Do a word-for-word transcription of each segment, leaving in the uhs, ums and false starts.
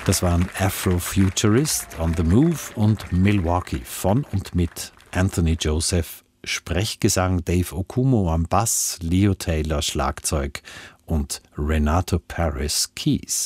Das waren Afrofuturist, On the Move und Milwaukee von und mit Anthony Joseph, Sprechgesang Dave Okumo am Bass, Leo Taylor Schlagzeug und Renato Paris Keys.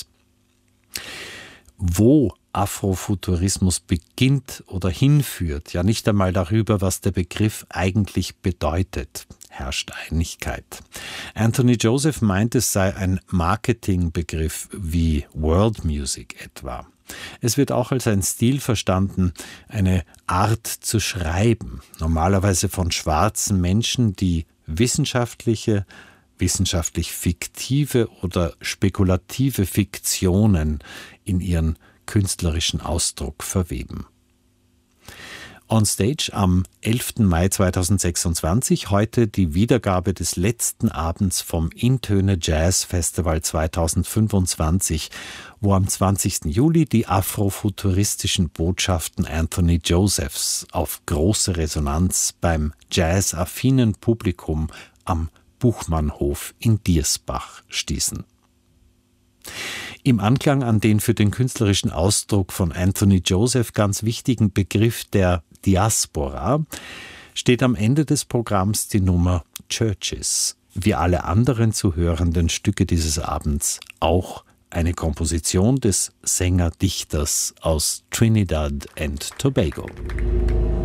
Wo Afrofuturismus beginnt oder hinführt, ja nicht einmal darüber, was der Begriff eigentlich bedeutet, herrscht Einigkeit. Anthony Joseph meint, es sei ein Marketingbegriff wie World Music etwa. Es wird auch als ein Stil verstanden, eine Art zu schreiben, normalerweise von schwarzen Menschen, die wissenschaftliche, wissenschaftlich fiktive oder spekulative Fiktionen in ihren künstlerischen Ausdruck verweben. On Stage am elften Mai zweitausendsechsundzwanzig, heute die Wiedergabe des letzten Abends vom Intöne Jazz Festival zweitausendfünfundzwanzig, wo am zwanzigsten Juli die afrofuturistischen Botschaften Anthony Josephs auf große Resonanz beim jazzaffinen Publikum am Buchmannhof in Diersbach stießen. Im Anklang an den für den künstlerischen Ausdruck von Anthony Joseph ganz wichtigen Begriff der Diaspora steht am Ende des Programms die Nummer Churches, wie alle anderen zu hörenden Stücke dieses Abends auch eine Komposition des Sänger-Dichters aus Trinidad and Tobago.